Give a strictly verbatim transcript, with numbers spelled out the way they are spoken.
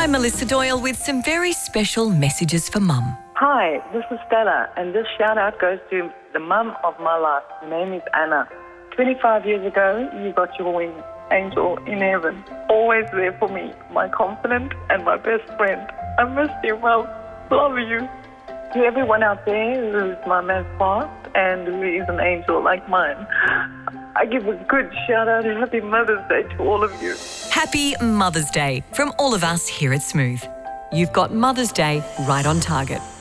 I'm Melissa Doyle with some very special messages for Mum. Hi, this is Stella, and this shout-out goes to the mum of my life. Her name is Anna. twenty-five years ago, you got your wing, angel in heaven. Always there for me, my confidant and my best friend. I miss you, Mum. Love you. To everyone out there whose mum has passed and who is an angel like mine, I give a good shout-out and happy Mother's Day to all of you. Happy Mother's Day from all of us here at Smooth. You've got Mother's Day right on target.